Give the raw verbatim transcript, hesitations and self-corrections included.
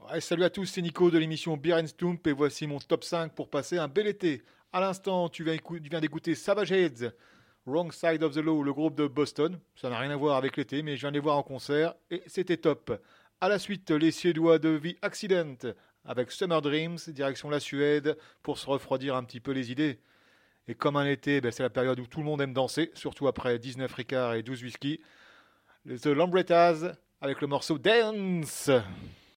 Ouais, salut à tous, c'est Nico de l'émission Beer and Stump et voici mon top cinq pour passer un bel été. À l'instant, tu viens, écou- tu viens d'écouter Savage Heads, Wrong Side of the Law, le groupe de Boston. Ça n'a rien à voir avec l'été, mais je viens de les voir en concert et c'était top. À la suite, les Suédois de The Accident avec Summer Dreams, direction la Suède pour se refroidir un petit peu les idées. Et comme un été, ben, c'est la période où tout le monde aime danser, surtout après dix-neuf Ricard et douze whisky. Les The Lambrettas avec le morceau Dance.